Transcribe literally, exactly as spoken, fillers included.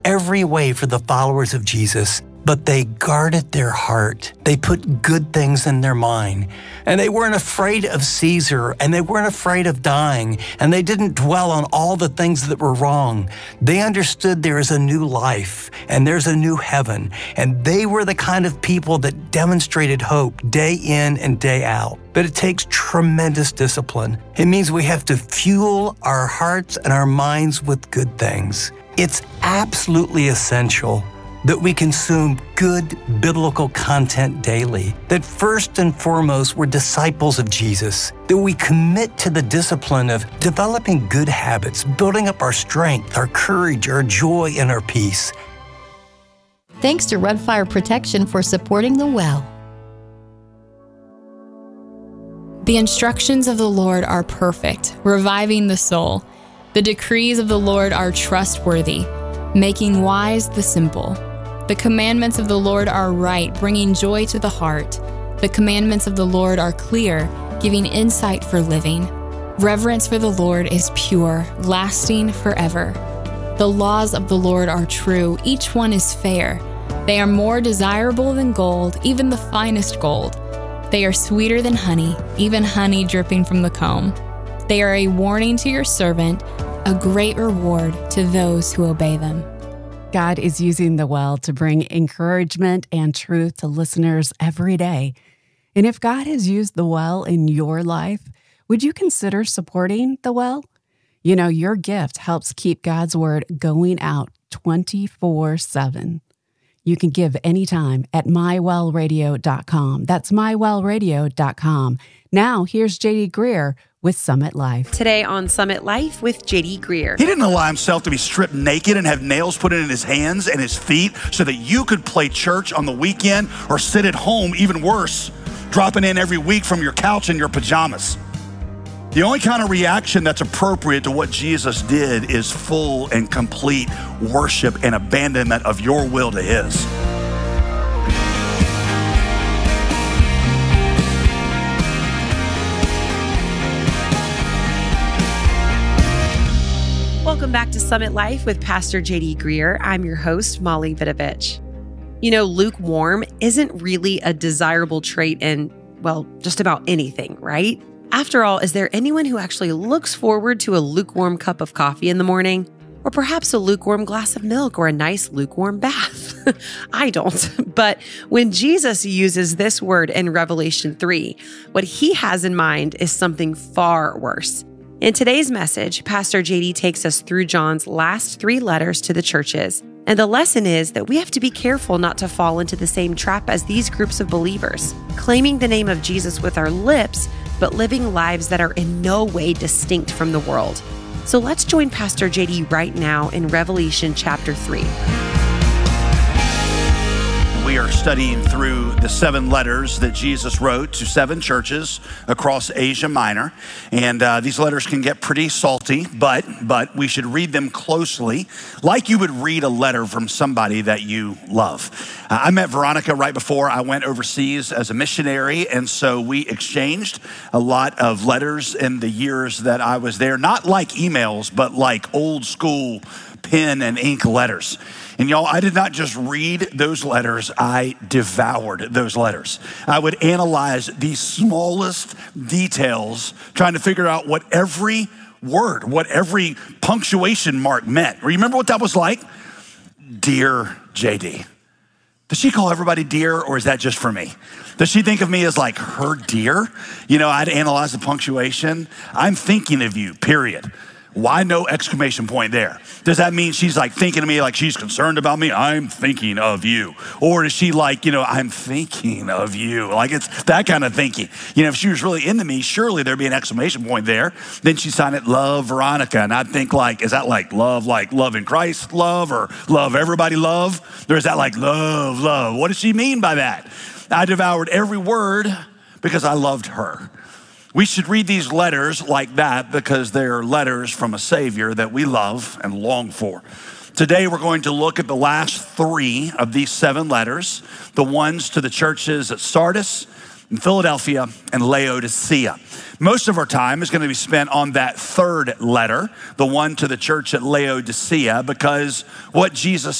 every way for the followers of Jesus, but they guarded their heart. They put good things in their mind. And they weren't afraid of Caesar, and they weren't afraid of dying, and they didn't dwell on all the things that were wrong. They understood there is a new life, and there's a new heaven, and they were the kind of people that demonstrated hope day in and day out. But it takes tremendous discipline. It means we have to fuel our hearts and our minds with good things. It's absolutely essential that we consume good biblical content daily, that first and foremost we're disciples of Jesus, that we commit to the discipline of developing good habits, building up our strength, our courage, our joy, and our peace. Thanks to Red Fire Protection for supporting The Well. The instructions of the Lord are perfect, reviving the soul. The decrees of the Lord are trustworthy, making wise the simple. The commandments of the Lord are right, bringing joy to the heart. The commandments of the Lord are clear, giving insight for living. Reverence for the Lord is pure, lasting forever. The laws of the Lord are true, each one is fair. They are more desirable than gold, even the finest gold. They are sweeter than honey, even honey dripping from the comb. They are a warning to your servant, a great reward to those who obey them. God is using The Well to bring encouragement and truth to listeners every day. And if God has used The Well in your life, would you consider supporting The Well? You know, your gift helps keep God's word going out twenty-four seven. You can give anytime at my well radio dot com. That's my well radio dot com. Now, here's J D Greear with Summit Life. Today on Summit Life with J D Greear. He didn't allow himself to be stripped naked and have nails put in his hands and his feet so that you could play church on the weekend or sit at home, even worse, dropping in every week from your couch in your pajamas. The only kind of reaction that's appropriate to what Jesus did is full and complete worship and abandonment of your will to his. Welcome back to Summit Life with Pastor J D Greear. I'm your host, Molly Vidovich. You know, lukewarm isn't really a desirable trait in, well, just about anything, right? After all, is there anyone who actually looks forward to a lukewarm cup of coffee in the morning? Or perhaps a lukewarm glass of milk or a nice lukewarm bath? I don't. But when Jesus uses this word in Revelation three, what he has in mind is something far worse. In today's message, Pastor J D takes us through John's last three letters to the churches. And the lesson is that we have to be careful not to fall into the same trap as these groups of believers, claiming the name of Jesus with our lips, but living lives that are in no way distinct from the world. So let's join Pastor J D right now in Revelation chapter three. We are studying through the seven letters that Jesus wrote to seven churches across Asia Minor. And uh, these letters can get pretty salty, but, but we should read them closely, like you would read a letter from somebody that you love. Uh, I met Veronica right before I went overseas as a missionary, and so we exchanged a lot of letters in the years that I was there, not like emails, but like old school pen and ink letters. And y'all, I did not just read those letters, I devoured those letters. I would analyze the smallest details, trying to figure out what every word, what every punctuation mark meant. Remember what that was like? Dear J D. Does she call everybody dear, or is that just for me? Does she think of me as like her dear? You know, I'd analyze the punctuation. I'm thinking of you, period. Why no exclamation point there? Does that mean she's like thinking of me like she's concerned about me? I'm thinking of you. Or is she like, you know, I'm thinking of you? Like it's that kind of thinking. You know, if she was really into me, surely there'd be an exclamation point there. Then she'd sign it, love Veronica. And I'd think like, is that like love, like love in Christ love, or love everybody love? Or is that like love, love? What does she mean by that? I devoured every word because I loved her. We should read these letters like that because they're letters from a Savior that we love and long for. Today, we're going to look at the last three of these seven letters, the ones to the churches at Sardis, and Philadelphia, and Laodicea. Most of our time is going to be spent on that third letter, the one to the church at Laodicea, because what Jesus